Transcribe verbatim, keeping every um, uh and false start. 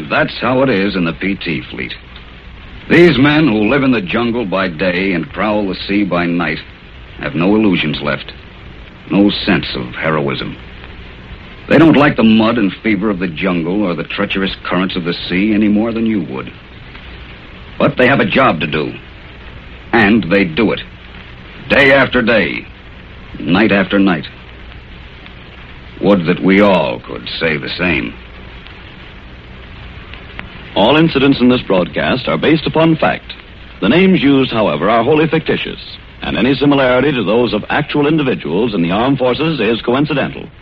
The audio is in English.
That's how it is in the P T fleet. These men who live in the jungle by day and prowl the sea by night have no illusions left, no sense of heroism. They don't like the mud and fever of the jungle or the treacherous currents of the sea any more than you would. But they have a job to do, and they do it, day after day, night after night. Would that we all could say the same. All incidents in this broadcast are based upon fact. The names used, however, are wholly fictitious, and any similarity to those of actual individuals in the armed forces is coincidental.